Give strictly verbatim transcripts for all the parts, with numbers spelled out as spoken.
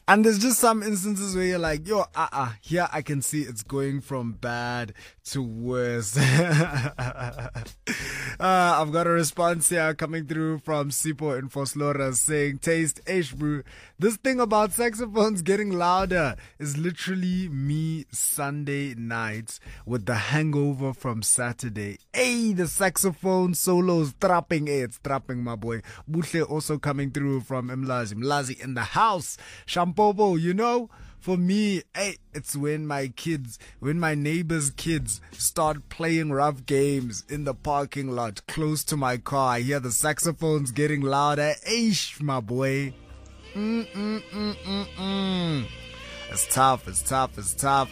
And there's just some instances where you're like, yo, uh-uh, here I can see it's going from bad to worse. uh, I've got a response here coming through from Sipo in Foslora saying, taste H brew. This thing about saxophones getting louder is literally me Sunday nights with the hangover from Saturday. Hey, the saxophone solos trapping. Hey, it's trapping, my boy. Buhle also coming through from Mlazi. Mlazi in the house. Shampobo, you know, for me, hey, it's when my kids, when my neighbors' kids start playing rough games in the parking lot close to my car. I hear the saxophones getting louder. Eish, my boy. Mm, mm, mm, mm, mm. It's tough, it's tough, it's tough.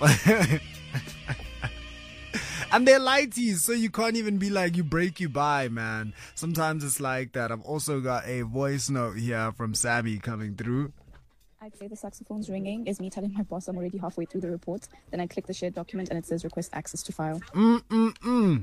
And they're lighties, so you can't even be like, you break, you buy, man. Sometimes it's like that. I've also got a voice note here from Sammy coming through. I'd say the saxophone's ringing is me telling my boss I'm already halfway through the report. Then I click the shared document and it says request access to file. Mm-mm-mm.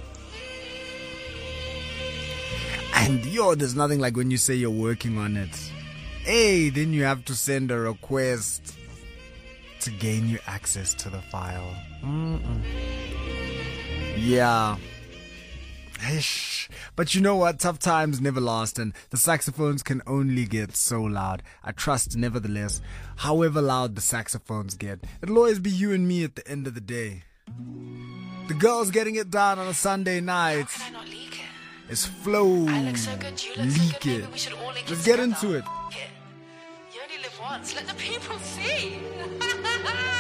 And yo, there's nothing like when you say you're working on it. Hey, then you have to send a request to gain you access to the file. Mm-mm. Yeah. Ish. But you know what? Tough times never last, and the saxophones can only get so loud. I trust, nevertheless, however loud the saxophones get, it'll always be you and me at the end of the day. The girls getting it down on a Sunday night. How can I not leak it? It's flow. I look so good, you look Leak so good, it. maybe we should all leak Let's it get together. into it. Yeah. You only live once, let the people see.